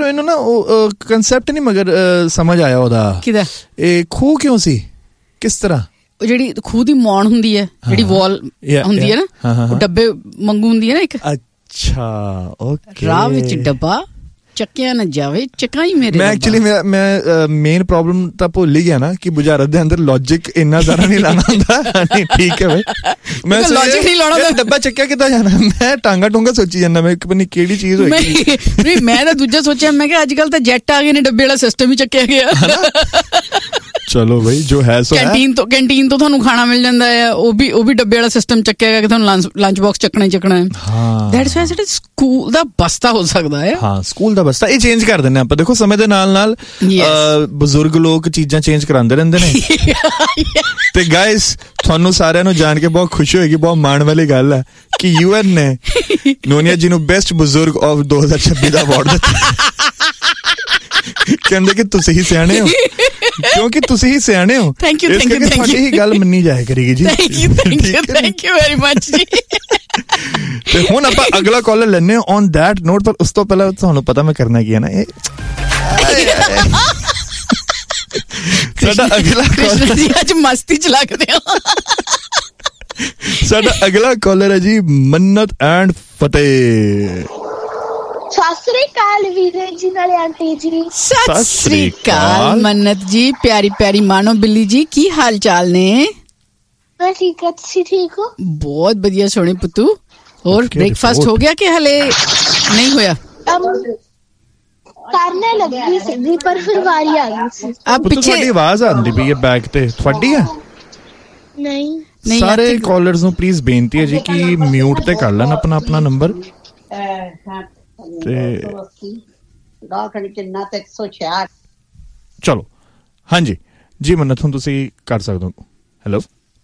ਮੈਨੂੰ ਨਾ ਉਹ ਕਨਸੈਪਟ ਨਹੀਂ ਮਗਰ ਸਮਝ ਆਇਆ ਉਹਦਾ। ਕਿਹਦਾ? ਇਹ ਖੂਹ ਕਿਉਂ ਸੀ, ਕਿਸ ਤਰ੍ਹਾਂ? ਜਿਹੜੀ ਖੂਹ ਦੀ ਮੌਣ ਹੁੰਦੀ ਹੈ, ਜਿਹੜੀ ਵਾਲ ਹੁੰਦੀ ਹੈ ਨਾ, ਉਹ ਡੱਬੇ ਵਾਂਗੂ ਹੁੰਦੀ ਹੈ ਨਾ ਇੱਕ। ਅੱਛਾ, ਓਕੇ। ਰਾਹ ਵਿੱਚ ਡੱਬਾ ਚੱਕਿਆ ਨਾ ਜਾਵੇ, ਚਕਾਈ ਮੇਰੇ। ਮੈਂ ਐਕਚੁਅਲੀ ਮੈਂ ਮੇਨ ਪ੍ਰੋਬਲਮ ਤਾਂ ਭੁੱਲ ਹੀ ਗਿਆ ਨਾ ਕਿ ਬੁਝਾਰਤ ਦੇ ਅੰਦਰ ਲੌਜਿਕ ਇੰਨਾ ਜ਼ਿਆਦਾ ਨਹੀਂ ਲਾਣਾ ਹੁੰਦਾ। ਨਹੀਂ ਠੀਕ ਹੈ ਬਈ, ਮੈਂ ਲੌਜਿਕ ਨਹੀਂ ਲਾਉਣਾ ਹੁੰਦਾ। ਡੱਬਾ ਚੱਕਿਆ ਕਿੱਦਾਂ ਜਾਣਾ, ਮੈਂ ਟਾਂਗਾ ਟੂੰਗਾ ਸੋਚੀ ਜਾਂਦਾ, ਮੈਂ ਪਤਾ ਨਹੀਂ ਕਿਹੜੀ ਚੀਜ਼ ਹੋਈ। ਨਹੀਂ, ਮੈਂ ਤਾਂ ਦੂਜਾ ਸੋਚਿਆ, ਮੈਂ ਕਿਹਾ ਅੱਜ ਕੱਲ ਤਾਂ ਜੈਟ ਆ ਗਏ ਨੇ, ਡੱਬੇ ਵਾਲਾ ਸਿਸਟਮ ਹੀ ਚੱਕਿਆ ਗਿਆ। ਚਲੋ ਬਈ, ਜੋ ਹੈ ਸੋ ਕੈਂਟੀਨ ਤੋਂ ਤੁਹਾਨੂੰ ਖਾਣਾ ਮਿਲ ਜਾਂਦਾ ਹੈ, ਉਹ ਵੀ ਡੱਬੇ ਵਾਲਾ ਸਿਸਟਮ ਚੱਕਿਆ ਗਿਆ ਕਿ ਤੁਹਾਨੂੰ ਲੰਚ ਬਾਕਸ ਚੱਕਣਾ ਹੀ ਚੱਕਣਾ ਹੈ। ਹਾਂ, ਦੈਟਸ ਵਾਈ ਸਕੂਲ ਦਾ ਬਸਤਾ ਹੋ ਸਕਦਾ ਹੈ। ਹਾਂ, ਸਕੂਲ ਦਾ ਬਸਤਾ ਇਹ ਚੇਂਜ ਕਰ ਦਿੰਦੇ ਆਪਾਂ। ਦੇਖੋ ਸਮੇਂ ਦੇ ਨਾਲ ਨਾਲ ਬਜ਼ੁਰਗ ਲੋਕ ਚੀਜ਼ਾਂ ਚੇਂਜ ਕਰਾਉਂਦੇ ਰਹਿੰਦੇ ਨੇ। ਤੇ ਗਾਇਸ, ਤੁਹਾਨੂੰ ਸਾਰਿਆਂ ਨੂੰ ਜਾਣ ਕੇ ਬਹੁਤ ਖੁਸ਼ੀ ਹੋਏਗੀ, ਬਹੁਤ ਮਾਣ ਵਾਲੀ ਗੱਲ ਹੈ ਕਿ UN ਨੇ ਨੋਨੀਆ ਜੀ ਨੂੰ ਬੈਸਟ ਬਜ਼ੁਰਗ ਆਫ 2026 ਦਾ ਅਵਾਰਡ ਦਿੱਤਾ। ਕਹਿੰਦੇ ਕਿ ਤੁਸੀਂ ਹੀ ਸਿਆਣੇ ਹੋ, ਕਿਉਂਕਿ ਤੁਸੀਂ ਹੀ ਸਿਆਣੇ ਹੋ। ਥੈਂਕ ਯੂ ਤੁਹਾਡੀ ਹੀ ਗੱਲ ਮੰਨੀ ਜਾਇਆ ਕਰੇਗੀ ਜੀ। ਥੈਂਕ ਯੂ ਵੈਰੀ ਮਚ ਜੀ। ਤੇ ਹੁਣ ਆਪਾਂ ਅਗਲਾ ਕਾਲਰ ਲੈਣੇ ਔਨ ਦੈਟ ਨੋਟ, ਪਰ ਉਸ ਤੋਂ ਪਹਿਲਾਂ ਤੁਹਾਨੂੰ ਪਤਾ ਮੈਂ ਕਰਨਾ ਕੀ ਹੈ ਨਾ, ਇਹ ਸਾਡਾ ਅਗਲਾ ਕਾਲਰ ਜੀ ਅੱਜ ਮਸਤੀ ਚ ਲੱਗਦੇ ਹੋ। ਸਾਡਾ ਅਗਲਾ ਕਾਲਰ ਹੈ ਜੀ ਮੰਨਤ ਐਂਡ ਫਤਿਹ। ਸਤਿ ਸ੍ਰੀ ਅਕਾਲ ਵੀਰੇ ਜੀ, ਨਾਲੇ ਆਂਟੀ ਜੀ। ਸਤਿ ਸ੍ਰੀ ਅਕਾਲ ਮੰਨਤ ਜੀ, ਪਿਆਰੀ ਪਿਆਰੀ ਮਾਨੋ ਬਿੱਲੀ ਜੀ, ਕੀ ਹਾਲ ਚਾਲ ਨੇ? ਮੈਂ ਠੀਕ ਹਾਂ, ਤੁਸੀਂ ਠੀਕ ਹੋ? ਬਹੁਤ ਵਧੀਆ ਸੋਹਣੇ ਪੁੱਤੂ। ਹੋਰ ਬ੍ਰੇਕਫਾਸਟ ਹੋ ਗਿਆ ਕਿ ਹਲੇ ਨਹੀਂ ਹੋਇਆ? ਕਰਨੇ ਲੱਗੀ ਸੀ ਪਰ ਫਿਰ ਵਾਰੀ ਆ ਗਈ ਸੀ। ਤੁਹਾਡੀ ਆਵਾਜ਼ ਆਉਂਦੀ ਪਈ ਹੈ ਬੈਕ ਤੇ, ਤੁਹਾਡੀ ਹੈ? ਨਹੀਂ। ਸਾਰੇ ਕਾਲਰਸ ਨੂੰ ਪਲੀਜ਼ ਬੇਨਤੀ ਹੈ ਜੀ ਕਿ ਮਿਊਟ ਤੇ ਕਰ ਲੈਣ ਆਪਣਾ ਨੰਬਰ। ਚਲੋ ਹਾਂਜੀ ਜੀ ਮੰਨਤ, ਹੁਣ ਤੁਸੀਂ ਕਰ ਸਕਦੇ ਹੋ। ਹੈਲੋ,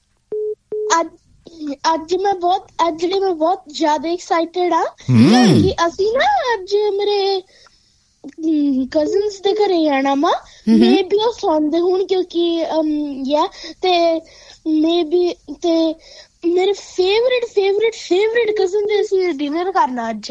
ਅੱਜ ਮੈਂ ਬਹੁਤ ਜ਼ਿਆਦਾ ਐਕਸਾਈਟਡ ਆ ਕਿ ਅਸੀਂ ਨਾ ਅੱਜ ਮੇਰੇ ਕਜ਼ਨਸ ਦੇ ਘਰੇ ਆਣਾ ਵਾ। ਮੇ ਵੀ ਉਹ ਸੌਂਦੇ ਹੁਣ ਕਿਉਂਕਿ ਤੇ ਮੇਰੇ ਫੇਵਰੇਟ ਕਜ਼ਨ ਦੇ ਅਸੀਂ ਡਿਨਰ ਕਰਨਾ ਅੱਜ।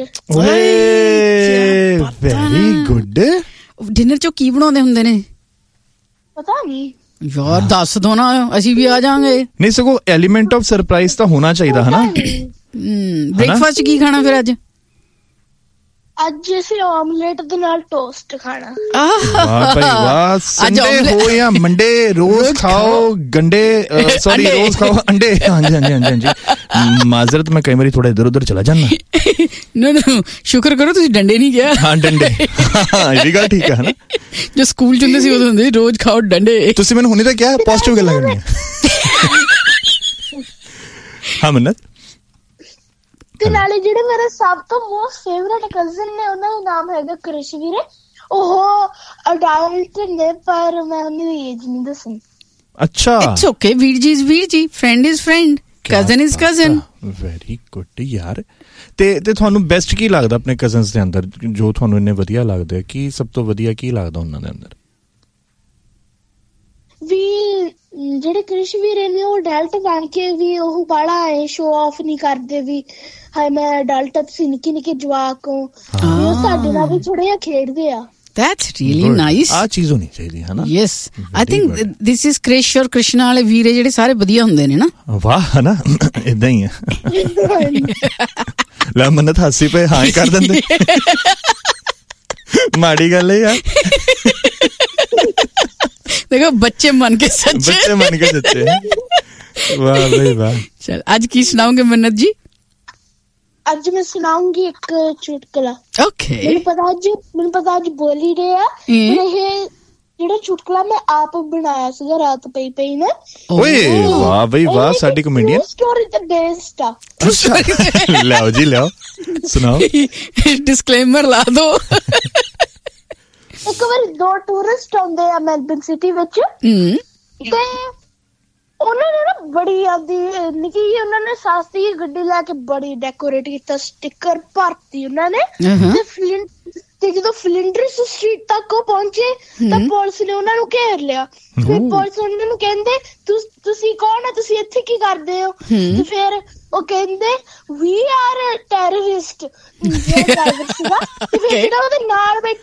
Very good. ਡਿਨਰ ਚੋਂ ਕੀ ਬਣਾਉਂਦੇ ਹੁੰਦੇ ਨੇ? ਪਤਾ ਨਹੀਂ ਯਾਰ, ਦੱਸ ਦੋ ਨਾ, ਅਸੀਂ ਵੀ ਆ ਜਾਵਾਂਗੇ। ਨਹੀਂ, ਸਗੋਂ ਐਲੀਮੈਂਟ ਆਫ ਸਰਪ੍ਰਾਈਜ਼ ਤਾਂ ਹੋਣਾ ਚਾਹੀਦਾ ਹੈ ਨਾ। ਬ੍ਰੇਕਫਾਸਟ ਕੀ ਖਾਣਾ ਫਿਰ ਅੱਜ? ਅੱਜ ਅਸੀਂ ਆਮਲੇਟ ਦੇ ਨਾਲ ਟੋਸਟ ਖਾਣਾ। ਵਾਹ ਭਾਈ ਵਾਹ। ਸੰਡੇ ਹੋ ਜਾਂ ਮੰਡੇ, ਰੋਜ਼ ਖਾਓ ਗੰਡੇ, ਸੌਰੀ ਰੋਜ਼ ਖਾਓ ਅੰਡੇ। ਹਾਂਜੀ। ਮਾਜ਼ਰਤ, ਮੈਂ ਕਈ ਵਾਰੀ ਥੋੜਾ ਇਧਰ ਉਧਰ ਚਲਾ ਜਾਂਦਾ। ਨੋ ਸ਼ੁਕਰ ਕਰੋ ਤੁਸੀਂ ਡੰਡੇ ਨਹੀਂ ਗਿਆ। ਹਾਂ, ਡੰਡੇ, ਇਹ ਵੀ ਗੱਲ ਠੀਕ ਹੈ ਨਾ। ਜੋ ਸਕੂਲ ਚ ਹੁੰਦੇ ਸੀ ਉਦੋਂ ਹੁੰਦੇ ਰੋਜ਼ ਖਾਓ ਡੰਡੇ। ਤੁਸੀਂ ਮੈਨੂੰ ਹੁਣੇ ਤਾਂ ਕਿਹਾ ਪੋਜ਼ਿਟਿਵ ਗੱਲਾਂ ਕਰਨੀਆਂ। ਹਾਂ ਮੰਨਤ। ਤੇ ਨਾਲੇ ਜਿਹੜੇ ਮੇਰੇ ਸਭ ਤੋਂ ਮੋਸਟ ਫੇਵਰੇਟ ਕਜ਼ਨ ਨੇ, ਉਹਨਾਂ ਦਾ ਨਾਮ ਹੈਗਾ ਕ੍ਰਿਸ਼ ਵੀਰੇ। ਉਹ ਅਡਲਟ ਨੇ ਪਰ ਮੈਂ ਉਹਨਾਂ ਦੀ ਏਜ ਨਹੀਂ ਦੱਸਣੀ। ਅੱਛਾ, ਇਟਸ ਓਕੇ। ਵੀਰ ਜੀ ਇਜ਼ ਵੀਰ ਜੀ, friend is friend, cousin is cousin. Very good ਯਾਰ। ਤੇ ਤੁਹਾਨੂੰ ਬੈਸਟ ਕੀ ਲੱਗਦਾ ਆਪਣੇ ਕਜ਼ਨਸ ਦੇ ਅੰਦਰ, ਜੋ ਤੁਹਾਨੂੰ ਇੰਨੇ ਵਧੀਆ ਲੱਗਦੇ? ਕੀ ਸਭ ਤੋਂ ਵਧੀਆ ਕੀ ਲੱਗਦਾ ਉਹਨਾਂ ਦੇ ਅੰਦਰ? ਵੀ ਜਿਹੜੇ ਕ੍ਰਿਸ਼ ਵੀਰੇ ਨੇ ਉਹ ਅਡਲਟ ਬਣ ਕੇ ਵੀ ਉਹ ਬਾਹਲਾ ਸ਼ੋ ਆਫ ਨਹੀਂ ਕਰਦੇ ਵੀ ਹਾਏ ਮੈਂ ਅਡਲਟ, ਤੁਸੀਂ ਨਿੱਕੇ ਜਵਾਕ ਹੋ। ਉਹ ਸਾਡੇ ਨਾਲ ਵੀ ਥੋੜਾ ਜਿਹਾ ਖੇਡਦੇ ਆ। That's really nice. ਆ ਚੀਜ਼ ਹੋਣੀ ਚਾਹੀਦੀ ਹੈ ਨਾ। Yes, I think this is Krish ਔਰ ਕ੍ਰਿਸ਼ਨਾ ਵਾਲੇ ਵੀਰੇ ਜਿਹੜੇ ਸਾਰੇ ਵਧੀਆ ਹੁੰਦੇ ਨੇ ਨਾ। ਵਾਹ, ਹੈ ਨਾ, ਏਦਾਂ ਹੀ ਹੈ। ਲੈ ਮੰਨਤ ਹਾਸੀ ਪਏ ਹਾਂ ਹੀ ਕਰ ਦਿੰਦੇ। ਮਾੜੀ ਗੱਲ ਹੈ ਯਾਰ। ਦੇਖੋ, ਬੱਚੇ ਮੰਨ ਕੇ ਸੱਚੇ। ਵਾਹ ਬਈ ਵਾਹ। ਚਲ ਅੱਜ ਕੀ ਸੁਣਾਓਗੇ ਮੰਨਤ ਜੀ? ਅੱਜ ਮੈਂ ਸੁਣਾਉਂਗੀ ਇੱਕ ਚੁਟਕਲਾ। ਓਕੇ। ਮੈਨੂੰ ਪਤਾ ਅੱਜ ਬੋਲੀ ਰਹੇ ਆ। ਇਹ ਜਿਹੜਾ ਚੁਟਕਲਾ ਮੈਂ ਆਪ ਬਣਾਇਆ ਸੀਗਾ ਰਾਤ ਪਈ ਨਾ। ਓਏ ਵਾਹ ਬਈ ਵਾਹ, ਸਾਡੀ ਕਮੇਡੀਅਨ ਸਟੋਰੀ ਤੇ ਬੇਸਡ ਆ। ਲਿਆਓ ਜੀ ਲਿਆਓ, ਸੁਣਾਓ। ਡਿਸਕਲੇਮਰ ਲਾ ਦੋ। ਇੱਕ ਵਾਰੀ 2 ਟੂਰਿਸਟ ਆਉਂਦੇ ਆ ਮੈਲਬਨ ਸਿਟੀ ਵਿੱਚ ਤੇ ਉਹਨਾਂ ਨੇ ਨਾ ਬੜੀ ਆਦੀ ਨਿੱਕੀ ਜਿਹੀ ਉਹਨਾਂ ਨੇ ਸਸਤੀ ਗੱਡੀ ਲੈ ਕੇ ਬੜੀ ਡੈਕੋਰੇਟ ਕੀਤਾ, ਸਟਿੱਕਰ ਭਰਤੀ ਉਹਨਾਂ ਨੇ। ਤੇ ਜਦੋਂ ਫਲਿੰਡਰਸ ਸਟਰੀਟ ਤੱਕ ਉਹ ਪਹੁੰਚੇ ਤਾਂ ਪੁਲਿਸ ਨੇ ਉਹਨਾਂ ਨੂੰ ਘੇਰ ਲਿਆ। ਫਿਰ ਪੁਲਿਸ ਉਹਨਾਂ ਨੂੰ ਕਹਿੰਦੇ ਤੁਸੀਂ ਕੌਣ ਆ, ਤੁਸੀਂ ਇੱਥੇ ਕੀ ਕਰਦੇ ਹੋ? ਤੇ ਫਿਰ ਉਹ ਕਹਿੰਦੇ ਵੀ ਆਰ ਟੈਰਰਿਸਟ। ਤੇ ਫਿਰ ਜਿਹੜਾ ਉਹਦੇ ਨਾਲ